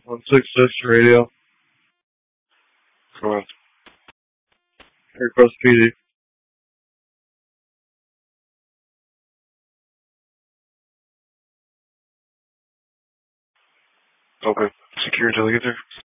166 radio. Come on. Aircross PD. Okay. Secure until I get there.